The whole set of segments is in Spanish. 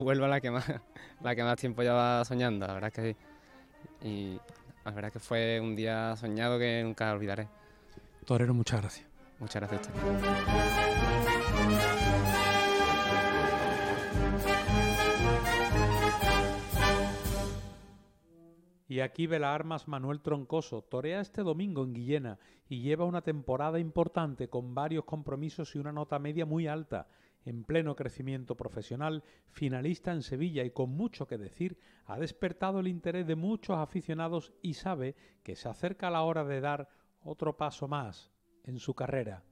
Huelva la que más tiempo lleva soñando, la verdad es que sí. Y la verdad es que fue un día soñado que nunca olvidaré. Torero, muchas gracias. Muchas gracias a usted. Y aquí ve las armas Manuel Troncoso, torea este domingo en Guillena y lleva una temporada importante con varios compromisos y una nota media muy alta. En pleno crecimiento profesional, finalista en Sevilla y con mucho que decir, ha despertado el interés de muchos aficionados y sabe que se acerca la hora de dar otro paso más en su carrera.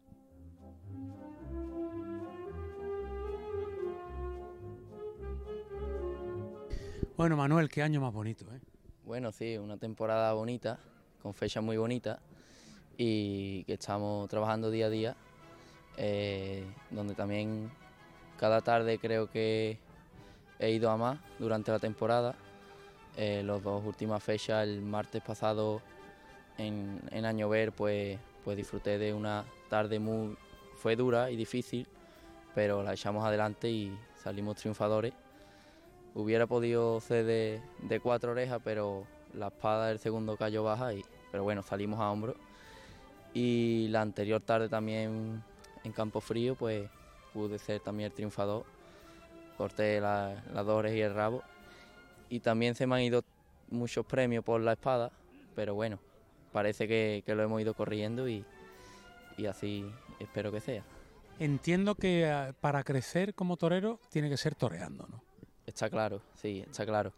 Bueno, Manuel, qué año más bonito, ¿eh? Bueno, sí, una temporada bonita, con fechas muy bonitas y que estamos trabajando día a día, donde también cada tarde creo que he ido a más durante la temporada. Las dos últimas fechas, el martes pasado en Añover, pues disfruté de una tarde fue dura y difícil, pero la echamos adelante y salimos triunfadores. Hubiera podido ser de cuatro orejas, pero la espada del segundo cayó baja, pero bueno, salimos a hombros. Y la anterior tarde también en Campo Frío, pues pude ser también el triunfador. Corté las dos orejas y el rabo. Y también se me han ido muchos premios por la espada, pero bueno, parece que lo hemos ido corriendo y así espero que sea. Entiendo que para crecer como torero tiene que ser toreando, ¿no? Está claro, sí, está claro.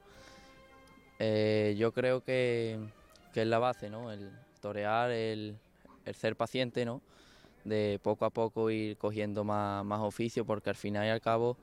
Yo creo que es la base, ¿no? El torear, el ser paciente, ¿no? De poco a poco ir cogiendo más oficio, porque al final y al cabo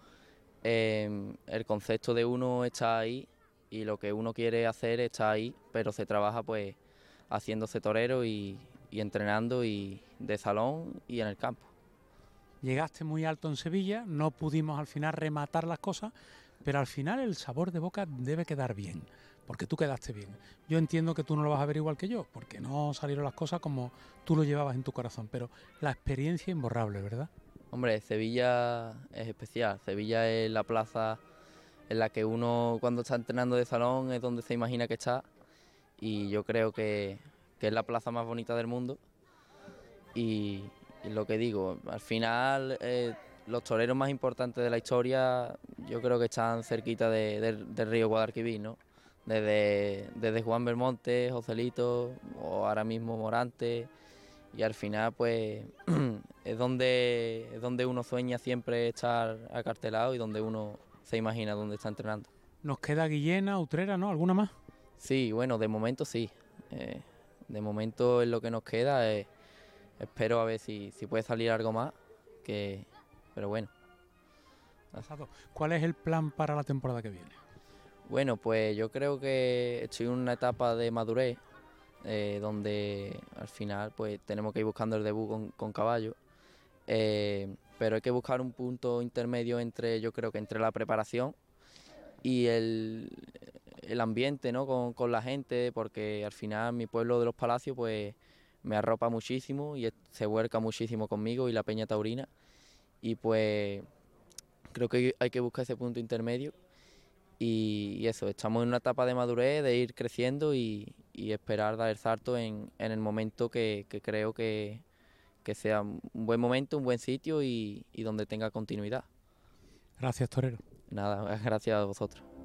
el concepto de uno está ahí y lo que uno quiere hacer está ahí, pero se trabaja pues haciéndose torero y entrenando y de salón y en el campo. Llegaste muy alto en Sevilla, no pudimos al final rematar las cosas, pero al final el sabor de boca debe quedar bien, porque tú quedaste bien. Yo entiendo que tú no lo vas a ver igual que yo, porque no salieron las cosas como tú lo llevabas en tu corazón, pero la experiencia imborrable, ¿verdad? Hombre, Sevilla es especial. Sevilla es la plaza en la que uno cuando está entrenando de salón es donde se imagina que está, y yo creo que es la plaza más bonita del mundo. Y lo que digo, al final los toreros más importantes de la historia yo creo que están cerquita del río Guadalquivir, ¿no? Desde Juan Belmonte, Joselito o ahora mismo Morante, y al final pues es donde uno sueña siempre estar acartelado y donde uno se imagina dónde está entrenando. Nos queda Guillena, Utrera, ¿no? ¿Alguna más? Sí, bueno, de momento sí. De momento es lo que nos queda. Espero a ver si puede salir algo más, pero bueno. ¿Cuál es el plan para la temporada que viene? Bueno, pues yo creo que estoy en una etapa de madurez, donde al final pues tenemos que ir buscando el debut con caballo, pero hay que buscar un punto intermedio yo creo que entre la preparación y el ambiente, ¿no? con la gente, porque al final mi pueblo de Los Palacios pues me arropa muchísimo y se vuelca muchísimo conmigo y la Peña Taurina, y pues creo que hay que buscar ese punto intermedio y eso, estamos en una etapa de madurez, de ir creciendo y esperar dar el salto en el momento que creo que sea un buen momento, un buen sitio y donde tenga continuidad. Gracias, torero. Nada, gracias a vosotros.